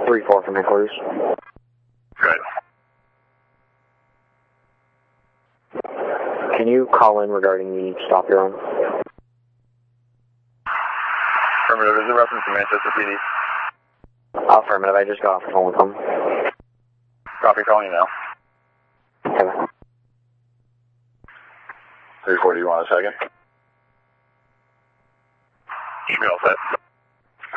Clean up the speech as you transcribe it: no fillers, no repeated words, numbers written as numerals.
3-4 from headquarters. Good. Can you call in regarding the stop you're on? Affirmative. Is it reference to Manchester PD? Affirmative. I just got off the phone with them. Copy, calling you now. Okay. 340, you want a second? Should be all set.